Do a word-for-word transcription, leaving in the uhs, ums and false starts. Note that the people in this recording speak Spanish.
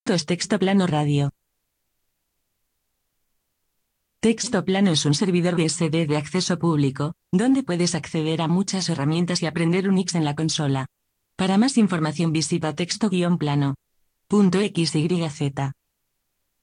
Esto es Texto Plano Radio. Texto Plano es un servidor B S D de acceso público, donde puedes acceder a muchas herramientas y aprender Unix en la consola. Para más información visita texto guion plano punto xyz.